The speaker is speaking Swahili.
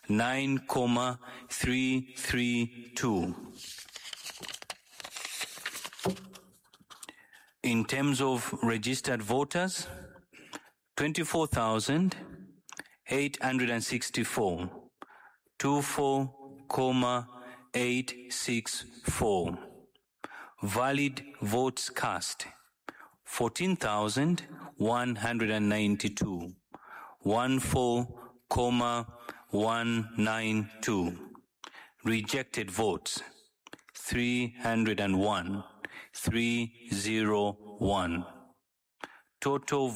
9,332. In terms of registered voters, 24,864, 24,864. Valid votes cast, 14,192, 14,192. Rejected votes, 301, 301. Total